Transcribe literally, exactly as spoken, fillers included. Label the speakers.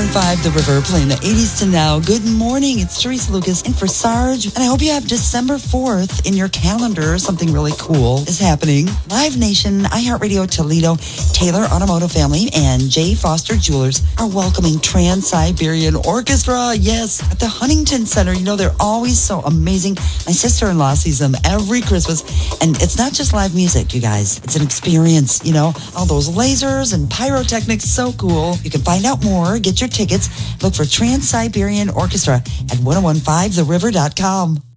Speaker 1: one oh one point five The River, playing the eighties to now. Good morning, it's Teresa Lucas in for Sarge. And I hope you have December fourth in your calendar. Something really cool is happening. Live Nation, iHeartRadio Toledo, Taylor Automotive Family, and J. Foster Jewelers are welcoming Trans-Siberian Orchestra. Yes, at the Huntington Center. You know, they're always so amazing. My sister-in-law sees them every Christmas. And it's not just live music, you guys. It's an experience, you know. All those lasers and pyrotechnics, so cool. You can find out more, get your tickets. Look for Trans-Siberian Orchestra at ten fifteen the river dot com.